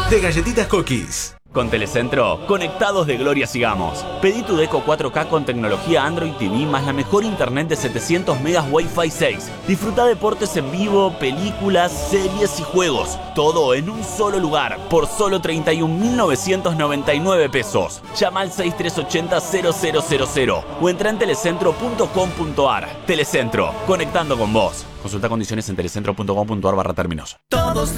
de Galletitas Cookies. Con Telecentro, conectados de gloria sigamos. Pedí tu Deco 4K con tecnología Android TV más la mejor internet de 700 megas Wi-Fi 6. Disfruta deportes en vivo, películas, series y juegos. Todo en un solo lugar, por solo 31.999 pesos. Llama al 6380-0000 o entra en telecentro.com.ar. Telecentro, conectando con vos. Consulta condiciones en telecentro.com.ar/términos. Todos